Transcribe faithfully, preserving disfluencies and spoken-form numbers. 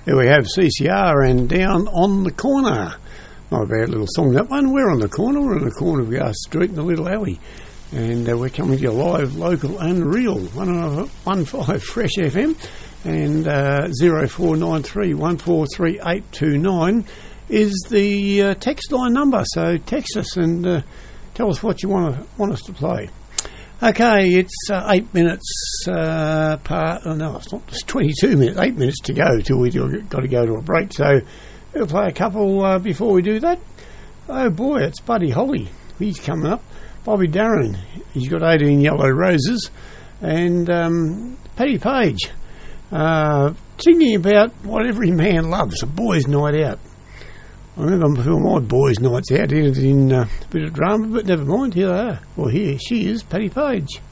There we have C C R and Down on the Corner. Not a bad little song, that one. We're on the corner. We're on the corner of our street in the little alley. And uh, we're coming to you live, local and real. one oh five Fresh F M. And uh, zero four nine three one four three eight two nine is the uh, text line number. So text us and uh, tell us what you want to want us to play. Okay, it's uh, eight minutes uh, part. Oh no, it's not. It's twenty-two minutes. Eight minutes to go till we got to go to a break. So we'll play a couple uh, before we do that. Oh boy, it's Buddy Holly. He's coming up. Bobby Darin. He's got eighteen Yellow Roses, and um, Paddy Page. Uh, singing about what every man loves, a boys' night out. I remember before my boys' nights out, ended in uh, a bit of drama, but never mind, here they are. Well, here she is, Paddy Page.